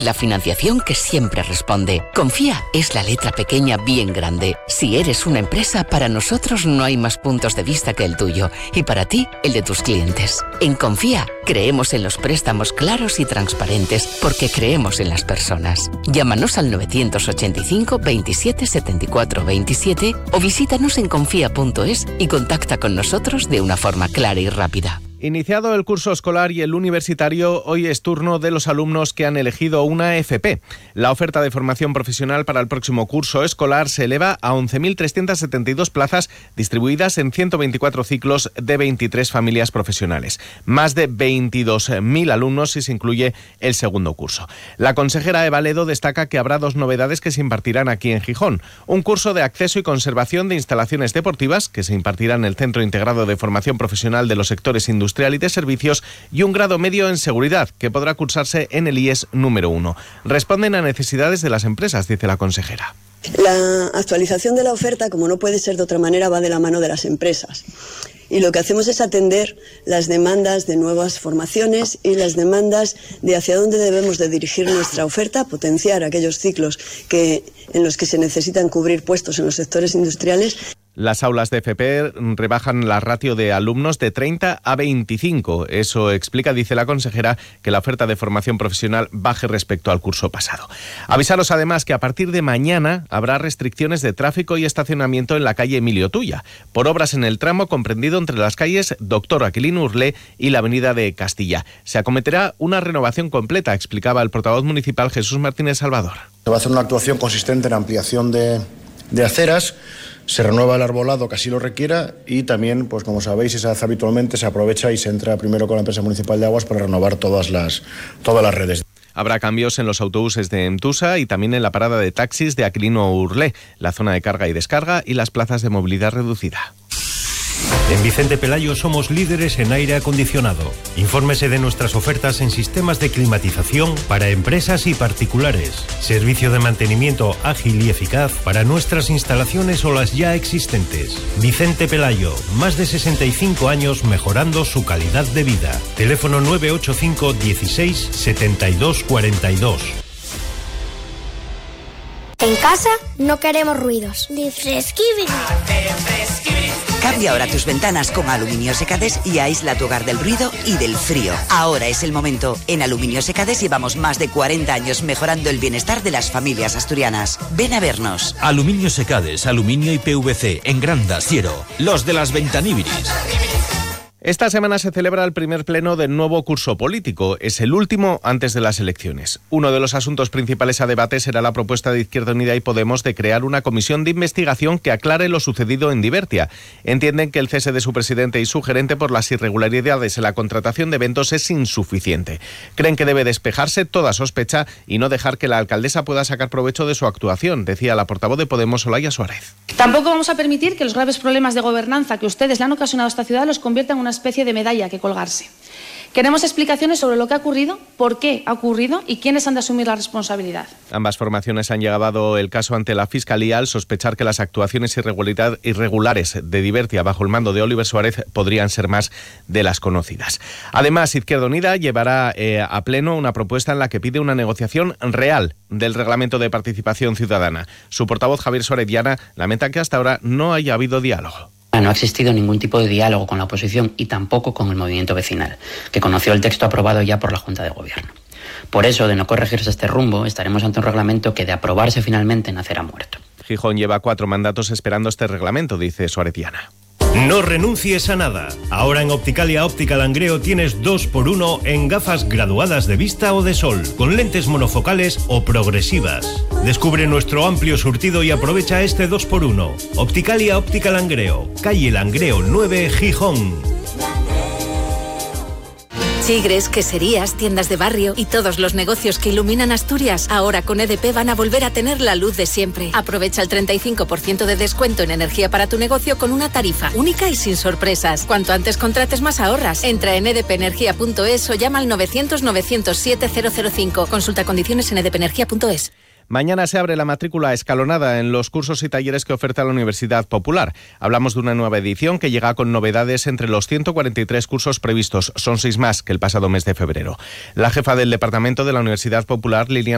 La financiación que siempre responde. Confía es la letra pequeña bien grande. Si eres una empresa, para nosotros no hay más puntos de vista que el tuyo. Y para ti, el de tus clientes. En Confía, creemos en los préstamos claros y transparentes porque creemos en las personas. Llámanos al 985 27 74 27 o visítanos en confía.es y contacta con nosotros de una forma clara y rápida. Iniciado el curso escolar y el universitario, hoy es turno de los alumnos que han elegido una FP. La oferta de formación profesional para el próximo curso escolar se eleva a 11.372 plazas distribuidas en 124 ciclos de 23 familias profesionales. Más de 22.000 alumnos si se incluye el segundo curso. La consejera Eva Ledo destaca que habrá dos novedades que se impartirán aquí en Gijón. Un curso de acceso y conservación de instalaciones deportivas que se impartirá en el Centro Integrado de Formación Profesional de los Sectores Industrial y de Servicios y un grado medio en Seguridad, que podrá cursarse en el IES número 1. Responden a necesidades de las empresas, dice la consejera. La actualización de la oferta, como no puede ser de otra manera, va de la mano de las empresas. Y lo que hacemos es atender las demandas de nuevas formaciones y las demandas de hacia dónde debemos de dirigir nuestra oferta, potenciar aquellos ciclos en los que se necesitan cubrir puestos en los sectores industriales. Las aulas de FP rebajan la ratio de alumnos de 30 a 25. Eso explica, dice la consejera, que la oferta de formación profesional baje respecto al curso pasado. Avisaros además que a partir de mañana habrá restricciones de tráfico y estacionamiento en la calle Emilio Tuya, por obras en el tramo comprendido entre las calles Doctor Aquilino Urlé y la avenida de Castilla. Se acometerá una renovación completa, explicaba el portavoz municipal Jesús Martínez Salvador. Se va a hacer una actuación consistente en ampliación de aceras. Se renueva el arbolado que así lo requiera y también, pues como sabéis y se hace habitualmente, se aprovecha y se entra primero con la empresa municipal de aguas para renovar todas las redes. Habrá cambios en los autobuses de Emtusa y también en la parada de taxis de Aquilino Urlé, la zona de carga y descarga y las plazas de movilidad reducida. En Vicente Pelayo somos líderes en aire acondicionado. Infórmese de nuestras ofertas en sistemas de climatización para empresas y particulares. Servicio de mantenimiento ágil y eficaz para nuestras instalaciones o las ya existentes. Vicente Pelayo, más de 65 años mejorando su calidad de vida. Teléfono 985 16 72 42. En casa no queremos ruidos. Ni fresquibri. Cambia ahora tus ventanas con Aluminio Secades y aísla tu hogar del ruido y del frío. Ahora es el momento. En Aluminio Secades llevamos más de 40 años mejorando el bienestar de las familias asturianas. Ven a vernos. Aluminio Secades, aluminio y PVC en Granda, Siero. Los de las Ventaníbiris. Esta semana se celebra el primer pleno del nuevo curso político. Es el último antes de las elecciones. Uno de los asuntos principales a debate será la propuesta de Izquierda Unida y Podemos de crear una comisión de investigación que aclare lo sucedido en Divertia. Entienden que el cese de su presidente y su gerente por las irregularidades en la contratación de eventos es insuficiente. Creen que debe despejarse toda sospecha y no dejar que la alcaldesa pueda sacar provecho de su actuación, decía la portavoz de Podemos, Olaya Suárez. Tampoco vamos a permitir que los graves problemas de gobernanza que ustedes le han ocasionado a esta ciudad los conviertan en una especie de medalla que colgarse. Queremos explicaciones sobre lo que ha ocurrido, por qué ha ocurrido y quiénes han de asumir la responsabilidad. Ambas formaciones han llevado el caso ante la Fiscalía al sospechar que las actuaciones irregulares de Divertia bajo el mando de Oliver Suárez podrían ser más de las conocidas. Además, Izquierda Unida llevará a pleno una propuesta en la que pide una negociación real del Reglamento de Participación Ciudadana. Su portavoz, Javier Suárez Llana, lamenta que hasta ahora no haya habido diálogo. No ha existido ningún tipo de diálogo con la oposición y tampoco con el movimiento vecinal, que conoció el texto aprobado ya por la Junta de Gobierno. Por eso, de no corregirse este rumbo, estaremos ante un reglamento que, de aprobarse finalmente, nacerá muerto. Gijón lleva 4 mandatos esperando este reglamento, dice Suárez Llana. No renuncies a nada. Ahora en Opticalia Óptica Langreo tienes 2x1 en gafas graduadas de vista o de sol, con lentes monofocales o progresivas. Descubre nuestro amplio surtido y aprovecha este 2x1. Opticalia Óptica Langreo, calle Langreo 9, Gijón. Chigres, queserías, tiendas de barrio y todos los negocios que iluminan Asturias, ahora con EDP van a volver a tener la luz de siempre. Aprovecha el 35% de descuento en energía para tu negocio con una tarifa única y sin sorpresas. Cuanto antes contrates, más ahorras. Entra en edpenergia.es o llama al 900-907-005. Consulta condiciones en edpenergia.es. Mañana se abre la matrícula escalonada en los cursos y talleres que oferta la Universidad Popular. Hablamos de una nueva edición que llega con novedades entre los 143 cursos previstos. Son 6 más que el pasado mes de febrero. La jefa del departamento de la Universidad Popular, Liliana